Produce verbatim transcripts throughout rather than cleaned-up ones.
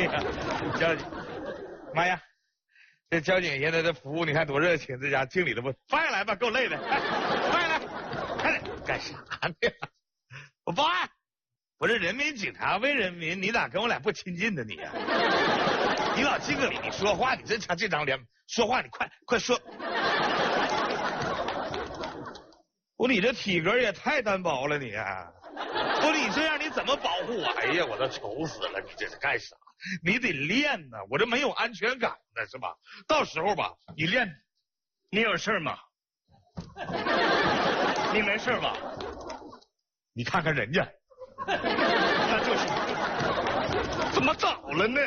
哎呀，交警，妈呀，这交警现在这服务你看多热情，这家经理都不放下来吧，够累的，哎、放下来，快点，干啥呢？我报案，我这人民警察为人民，你咋跟我俩不亲近呢你呀、啊？你老敬个礼，你说话你这张这张脸，说话你快快说。不，你这体格也太单薄了你啊！不，你这样你怎么保护我？哎呀，我都愁死了！你这是干啥？你得练呢，我这没有安全感呢，是吧？到时候吧，你练， 你有事吗？你没事吧？ 你看看人家， 那就是怎么早了呢？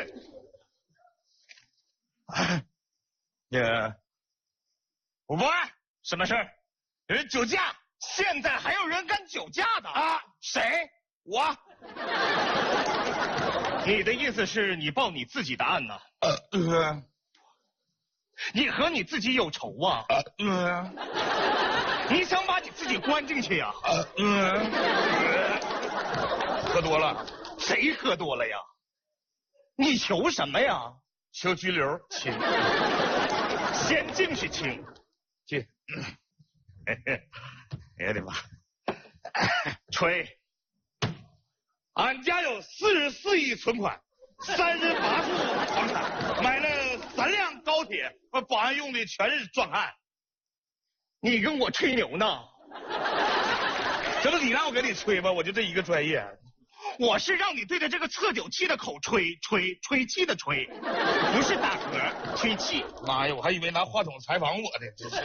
呃，我报案， 什么事儿？ 人酒驾。 现在还有人干酒驾的啊？谁？我。 你的意思是你报你自己的案呢？ 呃呃， 你和你自己有仇啊？ 呃呃， 你想把你自己关进去呀、啊？ 呃呃，喝多了。 谁喝多了呀？你求什么呀？ 求拘留，亲。 先进去亲。 进。哎呀我的妈！ 吹！ 俺家有四十四亿存款，三十八处房产，买了三辆高铁，保安用的全是壮汉。 你跟我吹牛呢？ 这不你让我跟你吹吗？我就这一个专业。 我是让你对着这个测酒器的口吹吹吹气的吹，不是打嗝吹气。 妈呀，我还以为拿话筒采访我呢，真是。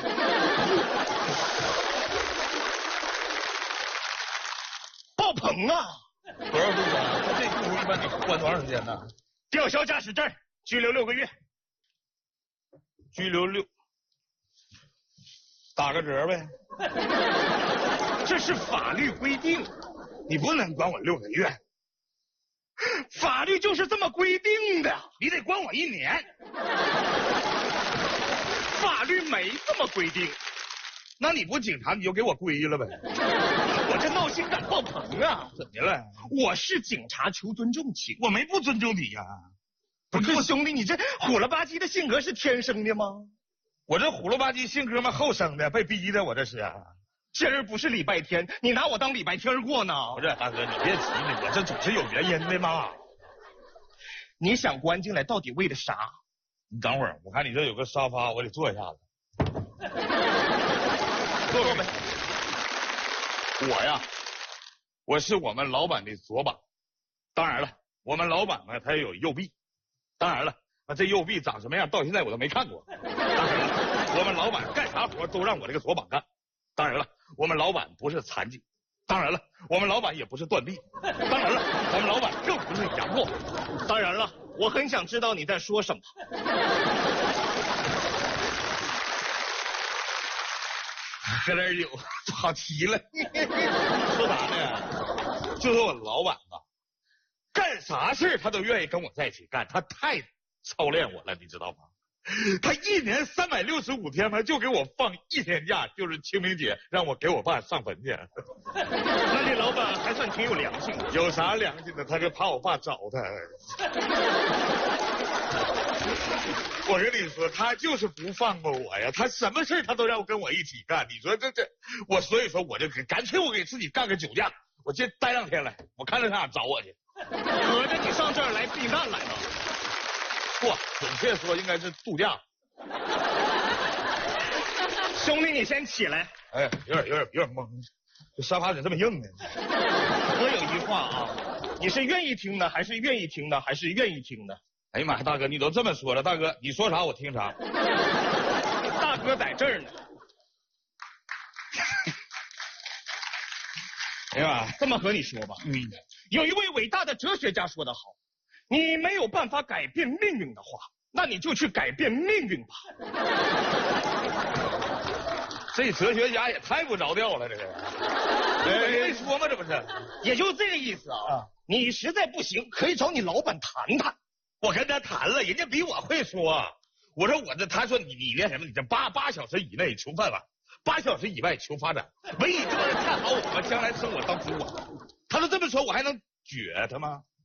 爆棚啊！ 多少度啊？这度一般得关多长时间呢？ 吊销驾驶证，拘留六个月。 拘留六，打个折呗。 这是法律规定， 你不能关我六个月。 法律就是这么规定的， 你得关我一年。 法律没这么规定。 那你不警察你就给我归了呗。 我这闹心感爆棚啊！ 怎么了？ 我是警察，求尊重请。 我没不尊重你呀、啊。 不是兄弟，你这虎了吧唧的性格是天生的吗？ 我这虎了吧唧性格嘛后生的，被逼的，我这是啊。 今儿不是礼拜天，你拿我当礼拜天过呢？ 不是大哥，你别急呢，我这总是有原因的嘛。 你想关进来到底为了啥？ 你等会儿，我看你这有个沙发，我得坐一下子。 坐呗。 我呀，我是我们老板的左膀。当然了，我们老板呢，他也有右臂。当然了，那这右臂长什么样，到现在我都没看过。当然了，我们老板干啥活都让我这个左膀干。当然了，我们老板不是残疾。当然了，我们老板也不是断臂。当然了，我们老板更不是阳过。 当然了，我很想知道你在说什么。 喝点酒，跑题了。说啥呢？就说我老板吧，干啥事他都愿意跟我在一起干，他太操练我了，你知道吗？他一年三百六十五天，他就给我放一天假，就是清明节，让我给我爸上坟去。 那你老板还算挺有良心的。 有啥良心的？他就怕我爸找他。我跟你说，他就是不放过我呀，他什么事他都要跟我一起干。你说这这，我所以说我就干脆我给自己干个酒驾，我先待两天来，我看他上哪找我去。 合着你上这儿来避难来了？ 不，准确说应该是度假。 兄弟，你先起来。 哎，有点有点有点懵，这沙发怎么这么硬呢？ 我有一话啊，你是愿意听的，还是愿意听的，还是愿意听的？ 哎呀妈呀，大哥，你都这么说了，大哥你说啥我听啥。 大哥在这儿呢。 哎呀， 这么和你说吧， 嗯， 有一位伟大的哲学家说得好，你没有办法改变命运的话，那你就去改变命运吧。 这哲学家也太不着调了，这个。哎，没说吗？这不是， 也就这个意思啊。啊，你实在不行，可以找你老板谈谈。 我跟他谈了，人家比我会说。我说我这，他说你你那什么，你这八八小时以内求饭碗，八小时以外求发展，唯以这个人看好我们将来生活当主管。他都这么说，我还能撅他吗？